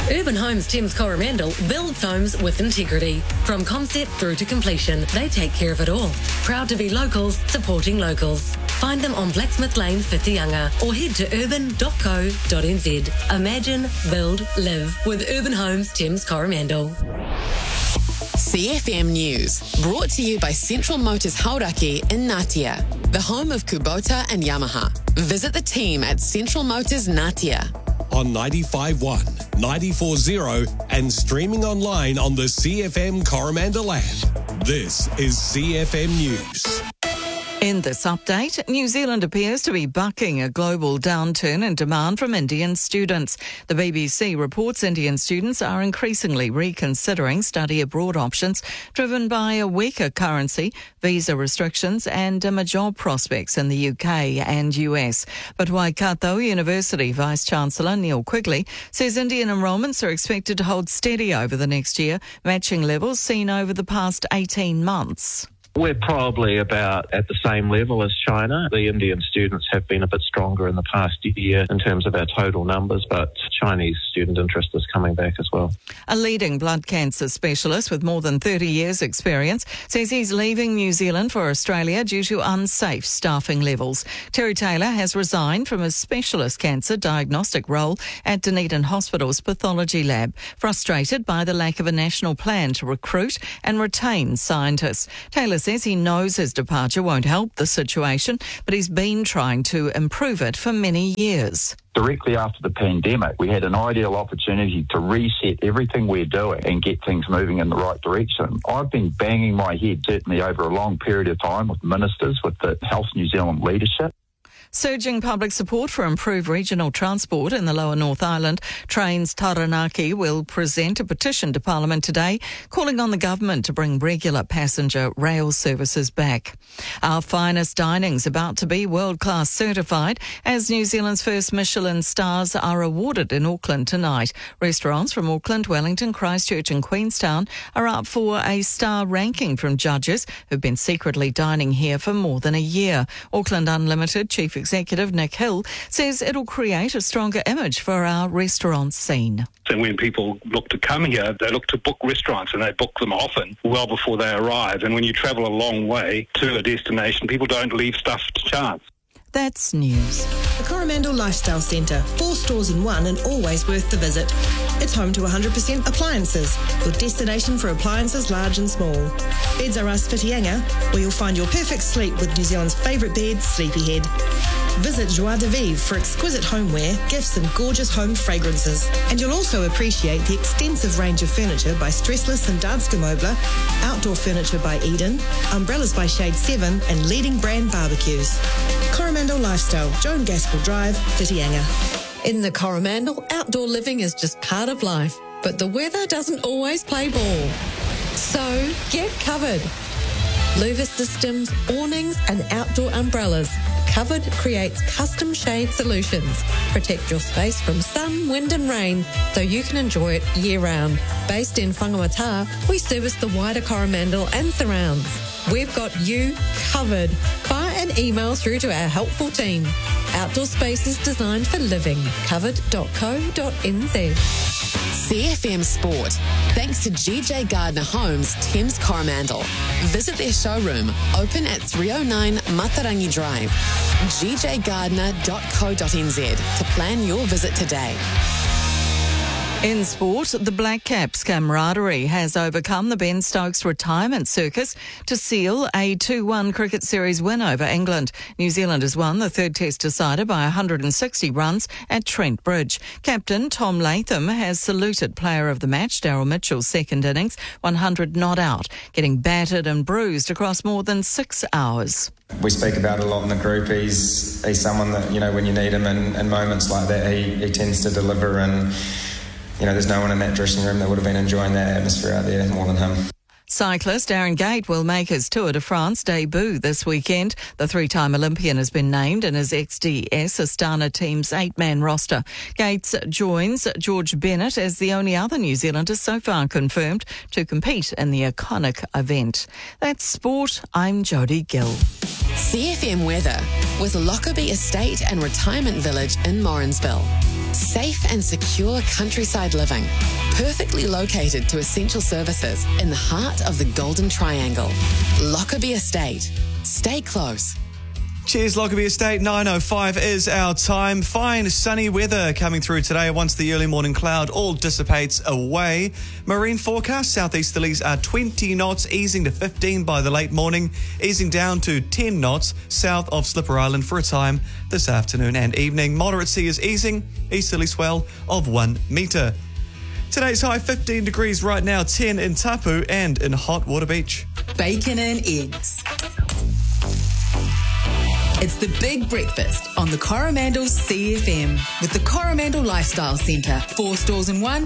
Urban Homes Thames Coromandel builds homes with integrity. From concept through to completion, they take care of it all. Proud to be locals, supporting locals. Find them on Blacksmith Lane, Whitianga, or head to urban.co.nz. Imagine, build, live with Urban Homes Thames Coromandel. CFM News, brought to you by Central Motors Hauraki in Ngatea, the home of Kubota and Yamaha. Visit the team at Central Motors Ngatea. On 95.1, 94.0 and streaming online on the CFM Coromandel app. This is CFM News. In this update, New Zealand appears to be bucking a global downturn in demand from Indian students. The BBC reports Indian students are increasingly reconsidering study abroad options driven by a weaker currency, visa restrictions and dimmer job prospects in the UK and US. But Waikato University Vice-Chancellor Neil Quigley says Indian enrolments are expected to hold steady over the next year, matching levels seen over the past 18 months. We're probably about at the same level as China. The Indian students have been a bit stronger in the past year in terms of our total numbers, but Chinese student interest is coming back as well. A leading blood cancer specialist with more than 30 years' experience says he's leaving New Zealand for Australia due to unsafe staffing levels. Terry Taylor has resigned from his specialist cancer diagnostic role at Dunedin Hospital's pathology lab, frustrated by the lack of a national plan to recruit and retain scientists. Taylor says he knows his departure won't help the situation, but he's been trying to improve it for many years. Directly after the pandemic, we had an ideal opportunity to reset everything we're doing and get things moving in the right direction. I've been banging my head, certainly over a long period of time, with ministers, with the Health New Zealand leadership. Surging public support for improved regional transport in the Lower North Island, Trains Taranaki will present a petition to Parliament today calling on the government to bring regular passenger rail services back. Our finest dining's about to be world-class certified as New Zealand's first Michelin stars are awarded in Auckland tonight. Restaurants from Auckland, Wellington, Christchurch and Queenstown are up for a star ranking from judges who've been secretly dining here for more than a year. Auckland Unlimited Chief Executive Nick Hill says it'll create a stronger image for our restaurant scene. And when people look to come here, they look to book restaurants and they book them often well before they arrive. And when you travel a long way to a destination, people don't leave stuff to chance. That's news. The Coromandel Lifestyle Centre, 4 stores in one and always worth the visit. It's home to 100% appliances, your destination for appliances large and small. Beds R Us Whitianga, where you'll find your perfect sleep with New Zealand's favourite bed, Sleepyhead. Visit Joie de Vivre for exquisite homeware, gifts and gorgeous home fragrances. And you'll also appreciate the extensive range of furniture by Stressless and Danske Möbler, outdoor furniture by Eden, umbrellas by Shade 7 and leading brand barbecues. Coromandel Lifestyle, Joan Gaskell Drive, Whitianga. In the Coromandel, outdoor living is just part of life, but the weather doesn't always play ball. So get covered. Louver systems, awnings and outdoor umbrellas. Covered creates custom shade solutions. Protect your space from sun, wind and rain so you can enjoy it year round. Based in Whangamata, we service the wider Coromandel and surrounds. We've got you covered. Fire an email through to our helpful team. Outdoor spaces designed for living. Covered.co.nz. CFM Sport, thanks to GJ Gardner Homes, Thames Coromandel. Visit their showroom, open at 309 Matarangi Drive. gjgardner.co.nz to plan your visit today. In sport, the Black Caps' camaraderie has overcome the Ben Stokes retirement circus to seal a 2-1 cricket series win over England. New Zealand has won the third test decider by 160 runs at Trent Bridge. Captain Tom Latham has saluted player of the match, Daryl Mitchell's second innings, 100 not out, getting battered and bruised across more than 6 hours. We speak about it a lot in the group. He's someone that, when you need him in moments like that, he tends to deliver, and there's no one in that dressing room that would have been enjoying that atmosphere out there more than him. Cyclist Aaron Gate will make his Tour de France debut this weekend. The 3-time Olympian has been named in his XDS Astana team's 8-man roster. Gates joins George Bennett as the only other New Zealander so far confirmed to compete in the iconic event. That's sport. I'm Jodie Gill. CFM weather with Lockerbie Estate and Retirement Village in Morrinsville. Safe and secure countryside living, perfectly located to essential services in the heart of the Golden Triangle. Lockerbie Estate. Stay close. Cheers, Lockerbie Estate. 9:05 is our time. Fine sunny weather coming through today once the early morning cloud all dissipates away. Marine forecast, southeasterlies are 20 knots, easing to 15 by the late morning, easing down to 10 knots south of Slipper Island for a time this afternoon and evening. Moderate sea is easing, easterly swell of 1 metre. Today's high 15 degrees right now, 10 in Tapu and in Hot Water Beach. Bacon and eggs. It's the big breakfast on the Coromandel CFM with the Coromandel Lifestyle Centre. 4 stores in one